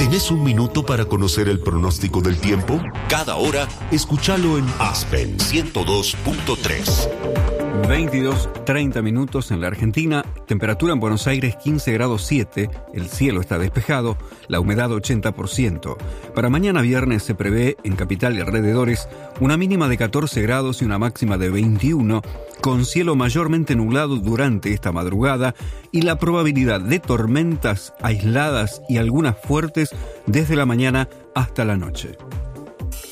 ¿Tenés un minuto para conocer el pronóstico del tiempo? Cada hora, escúchalo en Aspen 102.3. 22:30 minutos en la Argentina, temperatura en Buenos Aires 15 grados 7, el cielo está despejado, la humedad 80%. Para mañana viernes se prevé en capital y alrededores una mínima de 14 grados y una máxima de 21, con cielo mayormente nublado durante esta madrugada y la probabilidad de tormentas aisladas y algunas fuertes desde la mañana hasta la noche.